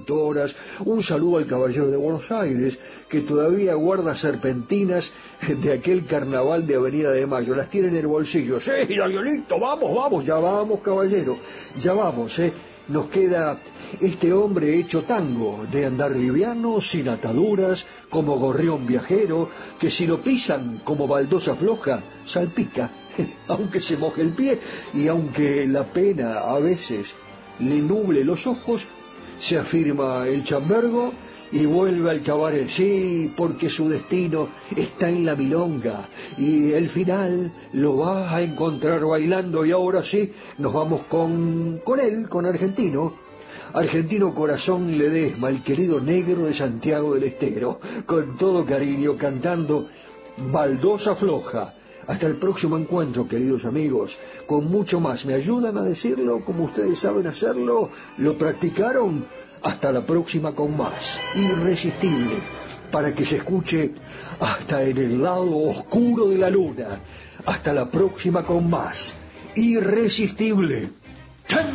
doctoras, un saludo al caballero de Buenos Aires, que todavía guarda serpentinas de aquel carnaval de Avenida de Mayo, las tiene en el bolsillo. Sí, Danielito, vamos, ya vamos, caballero, ya vamos, Nos queda este hombre hecho tango, de andar liviano, sin ataduras, como gorrión viajero, que si lo pisan como baldosa floja, salpica, aunque se moje el pie y aunque la pena a veces le nuble los ojos, se afirma el chambergo y vuelve al cabaret, sí, porque su destino está en la milonga y el final lo vas a encontrar bailando. Y ahora sí, nos vamos con él, con Argentino. Argentino Corazón Ledesma, el querido negro de Santiago del Estero, con todo cariño, cantando Baldosa Floja. Hasta el próximo encuentro, queridos amigos, con mucho más. ¿Me ayudan a decirlo como ustedes saben hacerlo? ¿Lo practicaron? Hasta la próxima con más. Irresistible, para que se escuche hasta en el lado oscuro de la luna. Hasta la próxima con más. Irresistible. ¡Chan!